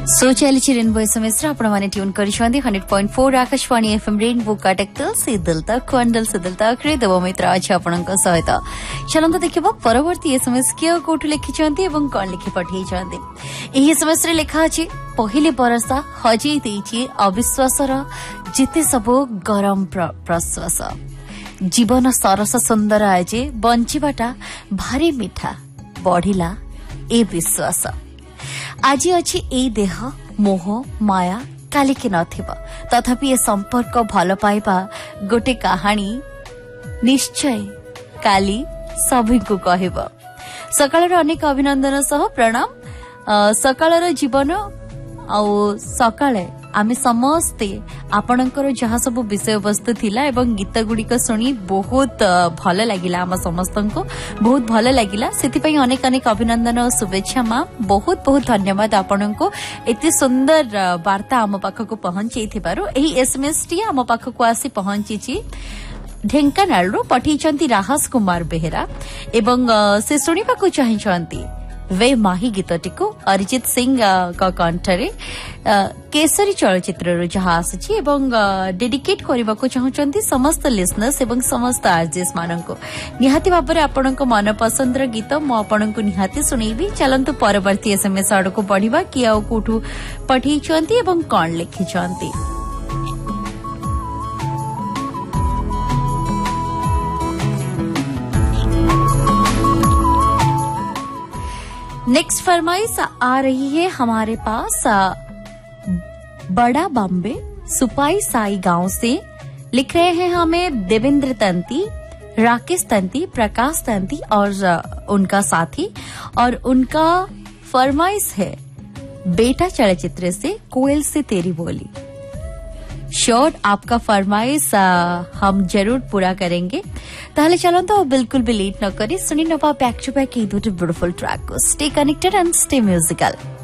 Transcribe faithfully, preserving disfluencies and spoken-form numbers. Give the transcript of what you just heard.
सो चली rainbow SMS आपण माने tune करिसंदी hundred point four Akashvani FM rainbow Cuttack से दिल तक क्वांडल से दिल तक रे देव मित्र अछि आपनक सहित चलंत देखिबो परवर्ती एसएमएस के कोठु लिखिचंती एवं कोन लिखि पठेइचंती एही एसएमएस रे लिखा अछि पहिले बरसा हजे देछि अविश्वासर जिते सबो गरम प्रश्वास जीवन सरस सुंदर आजे बंचिबाटा भारी मिठा बढ़िला ए विश्वास आज अच्छी ए देह मोह माया काली के नथिबा तथापि ए संपर्क भल पाइबा गोटे कहानी निश्चय काली सभी को कहबो सकाळर अनेक अभिनंदन सह प्रणाम सकाळर जीवन आ सकाळे आमे समस्ते आपणकर जहा सब विषय वस्तु थिला एवं गीत गुडी को सुनी बहुत भल लागिला हम समस्त को बहुत भल लागिला सेति पई अनेक अनेक अभिनंदन और शुभेच्छा मां बहुत बहुत धन्यवाद आपन को एते सुंदर वार्ता हम पाख को पहुंचै थिबारो एही एसएमएस टी हम पाख को आसी पहुंची छी ढेंकानाल रो पठीचंती राहस कुमार बेहेरा एवं से सुनिबा को चाहिचंती वे माही गीतटी को अरिजित सिंह का कंठरे केसरी चलचित्र जहाँ आसी एवं डेडिकेट करने को चाहूँगी समस्त लिसनर्स एवं समस्त आरजेस मानक निहाती भाव में आपण मन पसंद गीत मु आपण को निहाती सुनेबी चलतु परवर्ती एसएमएस आड़ को पढ़ा कि आउ कोठू पठेइचंती एवं कौन लिखिचंती। नेक्स्ट फरमाइश आ रही है हमारे पास बड़ा बॉम्बे सुपाई साई गांव से लिख रहे हैं हमें देवेंद्र तंती राकेश तंती प्रकाश तंती और उनका साथी और उनका फरमाइश है बेटा चलचित्र से कोयल से तेरी बोली। श्योर आपका फरमाइश हम जरूर पूरा करेंगे ताहले चलो तो बिल्कुल भी लेट न करी सुनी नवा बैक टू बैक ये दो ब्यूटीफुल ट्रैक को stay connected and stay musical.